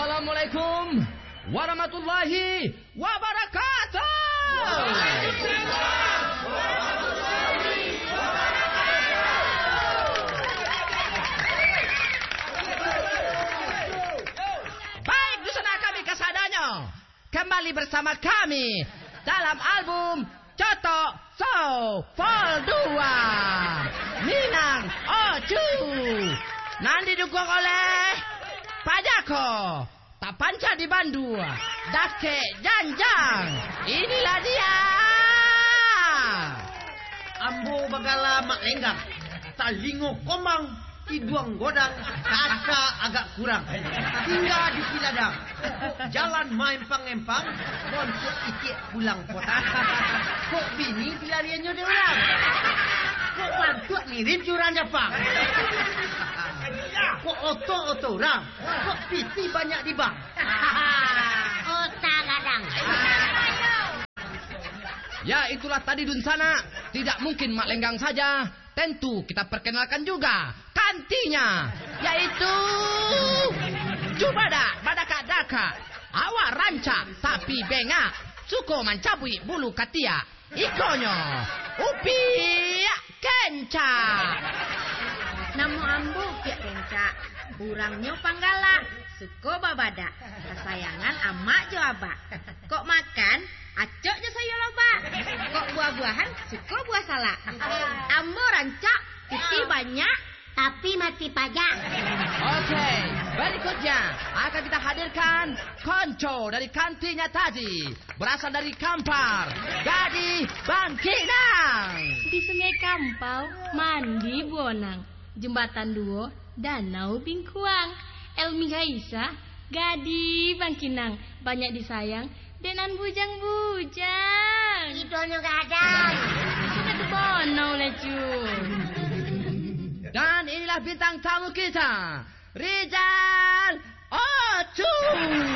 Assalamualaikum warahmatullahi wabarakatuh. Baik, dusana kami kesadanya. Kembali bersama kami dalam album Coto So Vol 2 Minang Oju. Nanti didukung oleh Pajako, Tapanca di Bandu, Dake Janjang. Inilah dia. Ambo bagala mak lenggang, talingo komang, tiduang godang, kasa agak kurang. Tinggal di Ciladang, jalan main pangempang, konco ikik pulang kota. Kok bini pelariannya dia orang? Kok bantuan ngirim curan Jepang? Kok oto orang? Kok piti banyak di bank? Otak gadang. Ya, itulah tadi Dunsana. Tidak mungkin Mak Lenggang saja. Tentu kita perkenalkan juga kantinya, yaitu Jubada Badaka Daka, Awa Ranca Tapi Bengak, Suko Mancabui Bulu Katia, Ikonyo Upi Kenca. Namo ambu Pia Kenca. Urangnya panggala. Suko babada. Kesayangan amak jo abak. Kok makan? Acok jo sayur loba. Kok buah-buahan? Suko buah salak. Ambo rancak. Titi banyak. Tapi mati pajak. Oke, berikutnya akan kita hadirkan Konco dari kantinya tadi, berasal dari Kampar, Gadi Bangkinang. Di Sungai Kampau, mandi Bonang, Jembatan Duo, Danau Bingkuang, Elmi Gaisa, Gadi Bangkinang, banyak disayang, Denan bujang-bujang. Idonya gadang. Sudah kebonau lecun. Dan inilah bintang tamu kita, Rizal Ocu.